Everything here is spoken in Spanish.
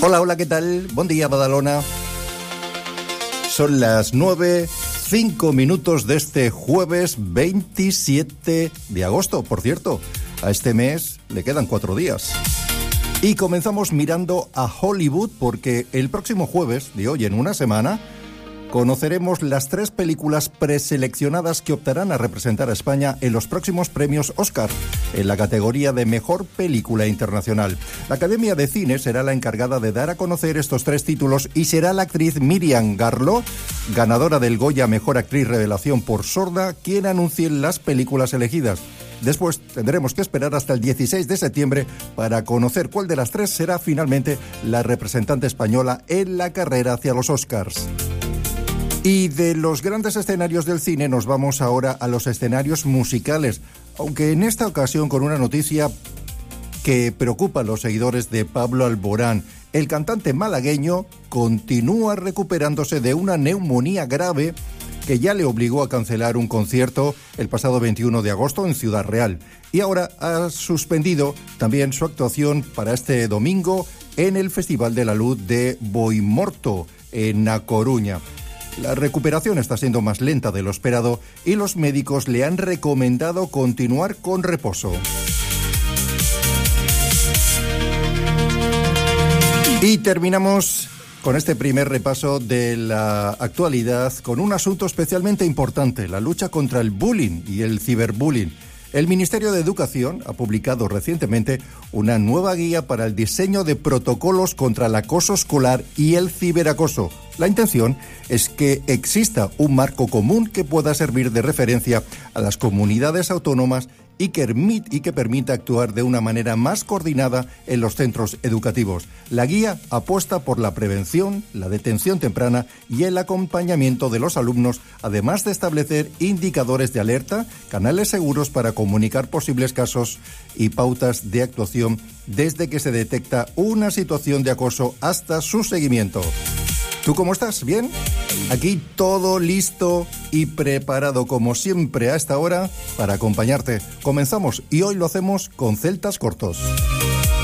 Hola, hola, ¿qué tal? Buen día, Badalona. Son las 9:05 de este jueves 27 de agosto. Por cierto, a este mes le quedan 4 días. Y comenzamos mirando a Hollywood porque el próximo jueves, de hoy en una semana, conoceremos las 3 películas preseleccionadas que optarán a representar a España en los próximos premios Oscar, en la categoría de Mejor Película Internacional. La Academia de Cine será la encargada de dar a conocer estos 3 títulos y será la actriz Miriam Garlo, ganadora del Goya Mejor Actriz Revelación por Sorda, quien anuncie las películas elegidas. Después tendremos que esperar hasta el 16 de septiembre para conocer cuál de las 3 será finalmente la representante española en la carrera hacia los Oscars. Y de los grandes escenarios del cine nos vamos ahora a los escenarios musicales, aunque en esta ocasión con una noticia que preocupa a los seguidores de Pablo Alborán. El cantante malagueño continúa recuperándose de una neumonía grave que ya le obligó a cancelar un concierto el pasado 21 de agosto en Ciudad Real. Y ahora ha suspendido también su actuación para este domingo en el Festival de la Luz de Boimorto, en A Coruña. La recuperación está siendo más lenta de lo esperado y los médicos le han recomendado continuar con reposo. Y terminamos con este primer repaso de la actualidad con un asunto especialmente importante, la lucha contra el bullying y el ciberbullying. El Ministerio de Educación ha publicado recientemente una nueva guía para el diseño de protocolos contra el acoso escolar y el ciberacoso. La intención es que exista un marco común que pueda servir de referencia a las comunidades autónomas y que permita actuar de una manera más coordinada en los centros educativos. La guía apuesta por la prevención, la detención temprana y el acompañamiento de los alumnos, además de establecer indicadores de alerta, canales seguros para comunicar posibles casos y pautas de actuación desde que se detecta una situación de acoso hasta su seguimiento. ¿Tú cómo estás? ¿Bien? Aquí todo listo y preparado como siempre a esta hora para acompañarte. Comenzamos y hoy lo hacemos con Celtas Cortos.